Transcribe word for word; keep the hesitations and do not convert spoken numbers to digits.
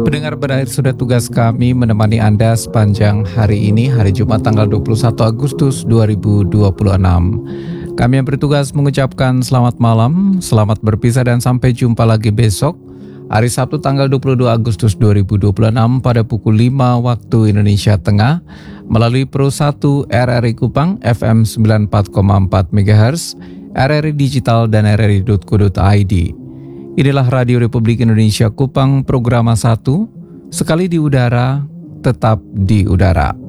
Pendengar berakhir sudah tugas kami menemani Anda sepanjang hari ini, hari Jumat tanggal dua puluh satu Agustus dua ribu dua puluh enam. Kami yang bertugas mengucapkan selamat malam, selamat berpisah dan sampai jumpa lagi besok, hari Sabtu tanggal dua puluh dua Agustus dua ribu dua puluh enam pada pukul lima waktu Indonesia Tengah melalui Pro satu R R I Kupang F M sembilan puluh empat koma empat megahertz, R R I Digital dan R R I titik co titik I D. Inilah Radio Republik Indonesia Kupang, Programa satu, sekali di udara, tetap di udara.